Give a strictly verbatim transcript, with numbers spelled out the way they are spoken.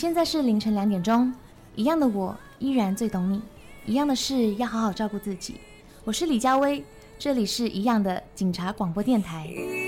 现在是凌晨两点钟，一样的我依然最懂你，一样的事要好好照顾自己。我是李佳薇，这里是一样的警察广播电台。